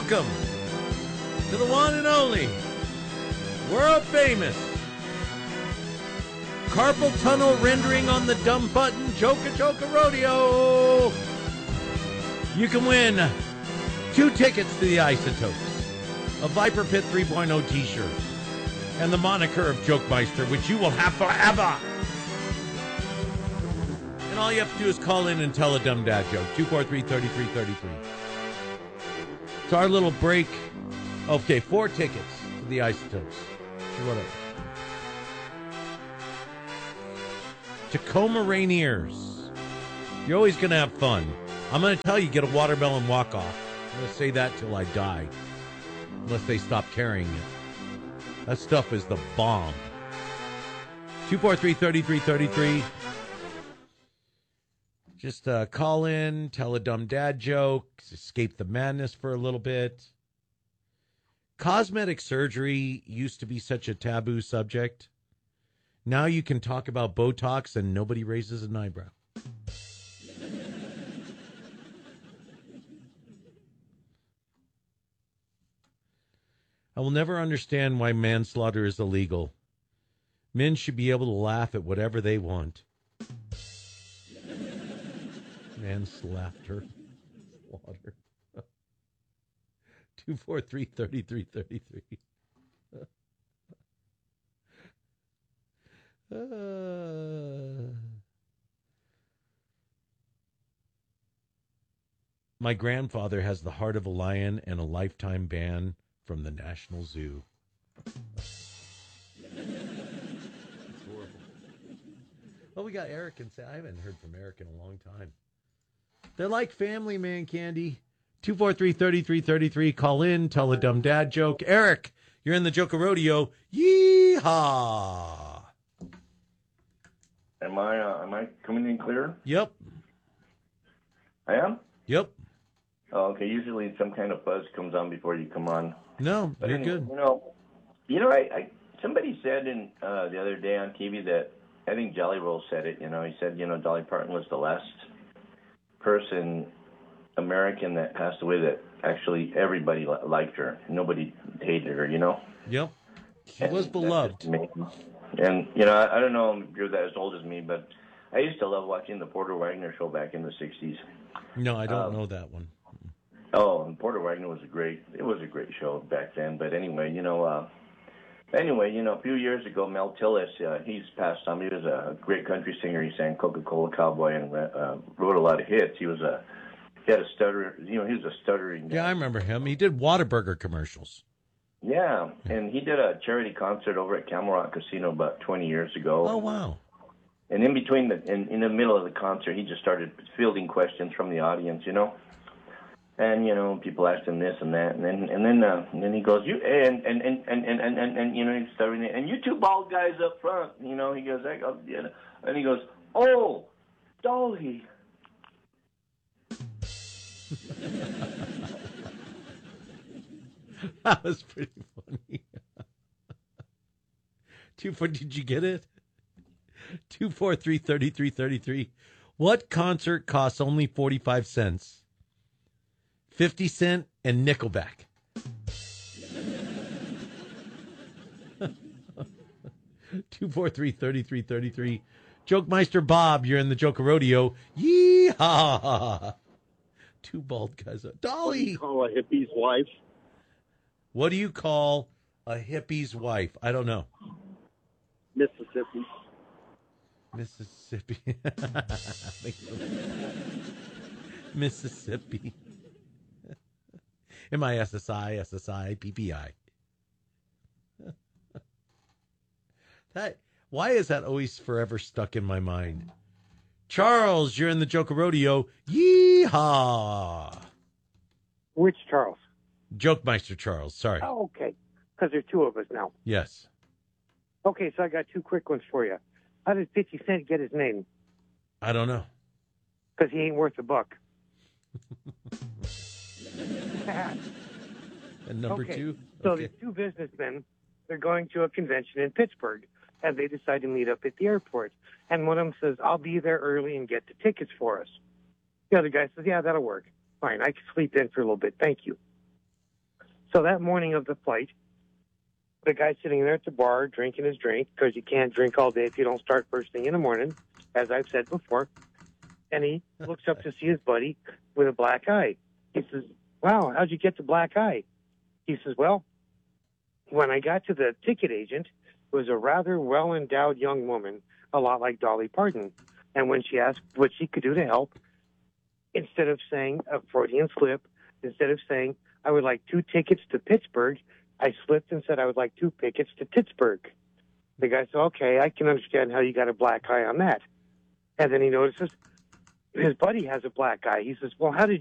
welcome to the one and only, world famous, carpal tunnel rendering on the dumb button, Joka Rodeo. You can win 2 tickets to the Isotopes, a Viper Pit 3.0 t-shirt, and the moniker of Jokemeister, which you will have forever. And all you have to do is call in and tell a dumb dad joke. 243-3333. It's our little break. Okay, 4 tickets to the Isotopes. Whatever. Tacoma Rainiers. You're always going to have fun. I'm going to tell you, get a watermelon walk-off. I'm going to say that till I die. Unless they stop carrying it. That stuff is the bomb. 243-3333. Just call in, tell a dumb dad joke, escape the madness for a little bit. Cosmetic surgery used to be such a taboo subject. Now you can talk about Botox and nobody raises an eyebrow. I will never understand why manslaughter is illegal. Men should be able to laugh at whatever they want. Manslaughter. Slaughter. 243-3333. My grandfather has the heart of a lion and a lifetime ban from the National Zoo. That's horrible. Well, we got Eric and I haven't heard from Eric in a long time. They're like family, man, Candy. 243-3333. Call in, tell a dumb dad joke. Eric, you're in the Joka Rodeo. Yeehaw! Am I coming in clear? Yep. I am? Yep. Oh, okay. Usually some kind of buzz comes on before you come on. No, but you're anyway, good. I somebody said the other day on TV that I think Jolly Roll said it. He said Dolly Parton was the last person, American, that passed away that actually everybody liked her. Nobody hated her. Yep. She was beloved. And I don't know if you're that as old as me, but I used to love watching the Porter Wagner show back in the 60s. No, I don't know that one. Oh, and Porter Wagner was a great show back then. But anyway, a few years ago, Mel Tillis, he's passed on. He was a great country singer. He sang Coca-Cola Cowboy and wrote a lot of hits. He had a stutter. He was a stuttering guy. Yeah, I remember him. He did Whataburger commercials. Yeah, and he did a charity concert over at Camel Rock Casino about 20 years ago. Oh, wow. And in between in the middle of the concert, he just started fielding questions from the audience, And people asked him this and that, and then he goes, he's starting, and you two bald guys up front, he goes, and he goes, oh, Dolly. That was pretty funny. Did you get it? 243-3333. What concert costs only 45 cents? 50 Cent and Nickelback. 243-3333. Jokemeister Bob, you're in the Joka Rodeo. Yeehaw! 2 bald guys. Dolly! What do you call a hippie's wife? What do you call a hippie's wife? I don't know. Mississippi. Mississippi. MISSI, SSI, PPI. Why is that always forever stuck in my mind? Charles, you're in the Joka Rodeo. Yeehaw! Which Charles? Jokemeister Charles, sorry. Oh, okay. Because there's 2 of us now. Yes. Okay, so I got 2 quick ones for you. How did 50 Cent get his name? I don't know. Because he ain't worth a buck. And number 2? So the 2 businessmen, they're going to a convention in Pittsburgh, and they decide to meet up at the airport. And one of them says, I'll be there early and get the tickets for us. The other guy says, yeah, that'll work. Fine, I can sleep in for a little bit. Thank you. So that morning of the flight, the guy sitting there at the bar drinking his drink, because you can't drink all day if you don't start first thing in the morning, as I've said before. And he looks up to see his buddy with a black eye. He says, "Wow, how'd you get the black eye?" He says, "Well, when I got to the ticket agent, it was a rather well-endowed young woman, a lot like Dolly Parton. And when she asked what she could do to help, instead of saying a Freudian slip, instead of saying, I would like 2 tickets to Pittsburgh, I slipped and said I would like 2 tickets to Pittsburgh." The guy said, "Okay, I can understand how you got a black eye on that." And then he notices his buddy has a black eye. He says, "Well, how did